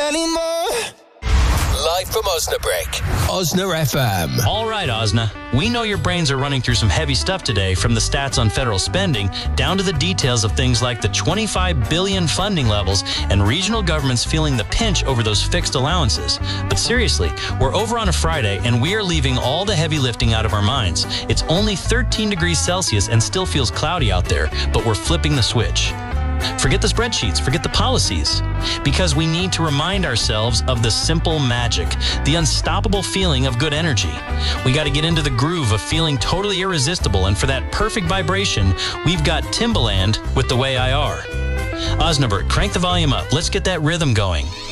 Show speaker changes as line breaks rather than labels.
anymore.
Live from Osnabrück.
Osna FM.
All right, Osna. We know your brains are running through some heavy stuff today, from the stats on federal spending down to the details of things like the 25 billion funding levels and regional governments feeling the pinch over those fixed allowances. But seriously, we're over on a Friday and we are leaving all the heavy lifting out of our minds. It's only 13 degrees Celsius and still feels cloudy out there, but we're flipping the switch. Forget the spreadsheets, forget the policies, because we need to remind ourselves of the simple magic, the unstoppable feeling of good energy. We got to get into the groove of feeling totally irresistible, and for that perfect vibration, we've got Timbaland with The Way I Are. Osnabrück, crank the volume up. Let's get that rhythm going.